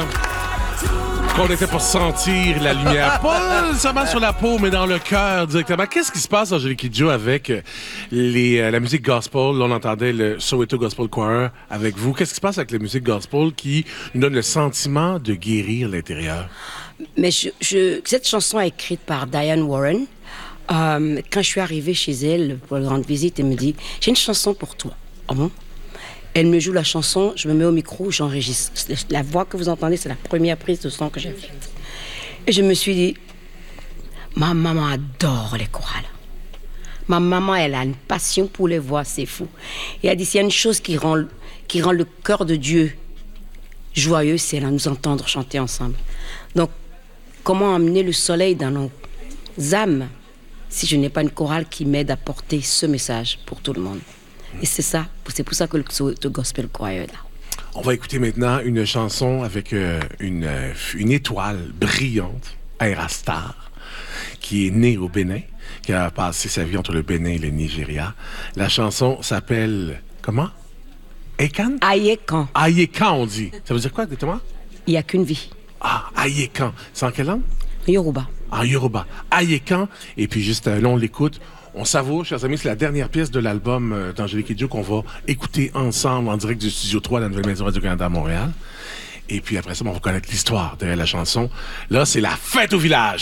qu'on était pour sentir la lumière, pas seulement sur la peau, mais dans le cœur directement. Qu'est-ce qui se passe, Angélique Kidjo, avec la musique gospel? Là, on entendait le Soweto Gospel Choir avec vous. Qu'est-ce qui se passe avec la musique gospel qui nous donne le sentiment de guérir l'intérieur? Mais cette chanson est écrite par Diane Warren. Quand je suis arrivée chez elle pour la grande visite, elle me dit « J'ai une chanson pour toi. » Ah bon? Elle me joue la chanson, je me mets au micro, j'enregistre. La voix que vous entendez, c'est la première prise de son que j'ai faite. Et je me suis dit, ma maman adore les chorales. Ma maman, elle a une passion pour les voix, c'est fou. Et elle dit, s'il y a une chose qui rend le cœur de Dieu joyeux, c'est là, nous entendre chanter ensemble. Donc, comment amener le soleil dans nos âmes si je n'ai pas une chorale qui m'aide à porter ce message pour tout le monde? Et c'est pour ça que le Gospel Choir est là. On va écouter maintenant une chanson avec une étoile brillante, Ayra Starr, qui est née au Bénin, qui a passé sa vie entre le Bénin et le Nigeria. La chanson s'appelle, comment? Ayekan? Ayekan. Ayekan, on dit. Ça veut dire quoi, exactement? Il n'y a qu'une vie. Ah, Ayekan. C'est en quelle langue? Yoruba. En Yoruba. Ayekan. Et puis juste là, on l'écoute. On savoure, chers amis, c'est la dernière pièce de l'album d'Angélique Kidjo qu'on va écouter ensemble en direct du Studio 3 de la Nouvelle Maison Radio-Canada à Montréal. Et puis après ça, on va connaître l'histoire derrière la chanson. Là, c'est la fête au village.